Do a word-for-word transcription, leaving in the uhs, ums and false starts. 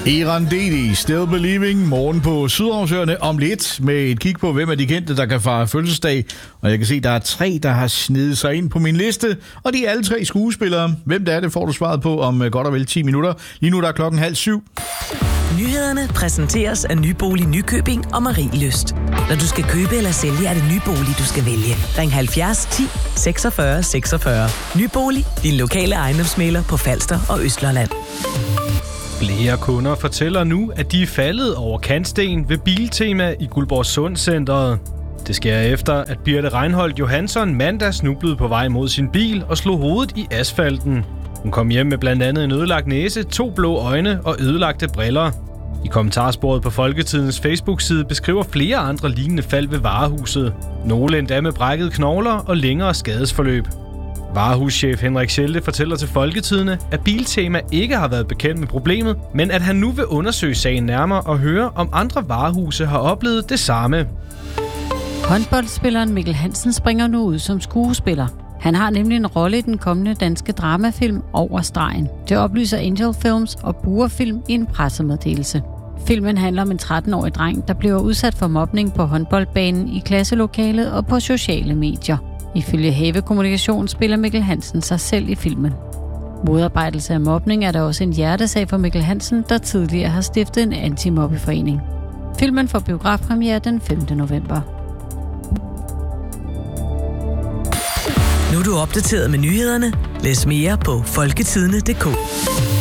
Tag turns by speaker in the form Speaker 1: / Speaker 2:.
Speaker 1: Eran Didi, Still Believing, morgen på Sydhavsøerne om lidt med et kig på, hvem er de kendte, der kan fejre fødselsdag. Og jeg kan se, der er tre, der har snedet sig ind på min liste, og de er alle tre skuespillere. Hvem det er, det får du svaret på om godt og vel ti minutter. Lige nu der er klokken halv syv.
Speaker 2: Nyhederne præsenteres af Nybolig Nykøbing og Marie Lyst. Når du skal købe eller sælge, er det Nybolig, du skal vælge. Ring halvfjerds ti seksogfyrre seksogfyrre. Nybolig, din lokale ejendomsmægler på Falster og Østlandet.
Speaker 3: Flere kunder fortæller nu, at de er faldet over kantsten ved Biltema i Guldborgsund Centeret. Det sker efter, at Birte Reinholdt Johansson mandag snublede på vej mod sin bil og slog hovedet i asfalten. Hun kom hjem med blandt andet en ødelagt næse, to blå øjne og ødelagte briller. I kommentarsporet på Folketidens Facebook-side beskriver flere andre lignende fald ved varehuset. Nogle endda med brækkede knogler og længere skadesforløb. Varehuschef Henrik Schelte fortæller til Folketidene, at Biltema ikke har været bekendt med problemet, men at han nu vil undersøge sagen nærmere og høre, om andre varehuse har oplevet det samme.
Speaker 4: Håndboldspilleren Mikkel Hansen springer nu ud som skuespiller. Han har nemlig en rolle i den kommende danske dramafilm Over stregen. Det oplyser Angel Films og Buer Film i en pressemeddelelse. Filmen handler om en tretten-årig dreng, der bliver udsat for mobning på håndboldbanen, i klasselokalet og på sociale medier. Ifølge Have Kommunikation spiller Mikkel Hansen sig selv i filmen. Modarbejdelse af mobning er der også en hjertesag for Mikkel Hansen, der tidligere har stiftet en antimobbeforening. Filmen får biografpremiere den femte november.
Speaker 2: Nu er du opdateret med nyhederne. Læs mere på folketidene punktum d k.